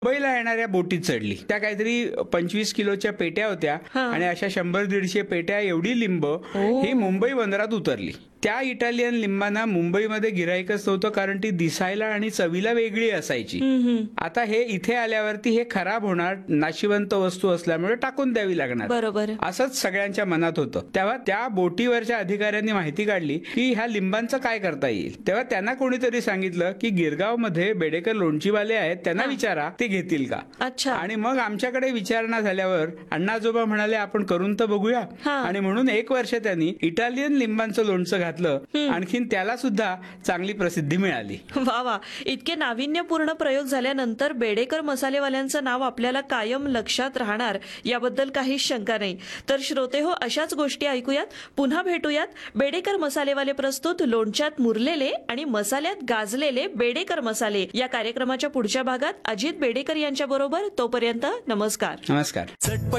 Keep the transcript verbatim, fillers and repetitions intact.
मुंबईला येणाऱ्या बोटीत चढली. त्या काहीतरी पंचवीस किलोच्या पेट्या होत्या आणि अशा शंभर दीडशे पेट्या एवढी लिंब ही मुंबई बंदरात उतरली. त्या इटालियन लिंबांना मुंबईमध्ये गिराईकच नव्हतं, कारण ती दिसायला आणि चवीला वेगळी असायची. आता हे इथे आल्यावरती हे खराब होणार, नाशिवंत वस्तू असल्यामुळे टाकून द्यावी लागणार, बरोबर, असंच सगळ्यांच्या मनात होतं. तेव्हा त्या बोटीवरच्या अधिकाऱ्यांनी माहिती काढली की ह्या लिंबांचं काय करता येईल. तेव्हा त्यांना कोणीतरी सांगितलं की गिरगाव मध्ये बेडेकर लोणचीवाले आहेत, त्यांना विचारा ते घेतील का. अच्छा. आणि मग आमच्याकडे विचारणा झाल्यावर अण्णाजोबा म्हणाले आपण करून तर बघूया. आणि म्हणून एक वर्ष त्यांनी इटालियन लिंबांचं लोणचं घातलं. आणखीन त्याला सुद्धा चांगली प्रसिद्धी मिळाली. वा वा, इतके नाविन्यपूर्ण प्रयोग झाल्यानंतर बेडेकर मसालेवाल्यांचं नाव आपल्याला कायम लक्षात राहणार याबद्दल काही शंका नाही. तर श्रोते हो, अशाच गोष्टी ऐकूयात, पुन्हा भेटूयात. बेडेकर मसालेवाले प्रस्तुत लोणच्यात मुरलेले आणि मसाल्यात गाजलेले बेडेकर मसाले या कार्यक्रमाच्या पुढच्या भागात अजित बेडेकर यांच्या बरोबर. तोपर्यंत नमस्कार. नमस्कार.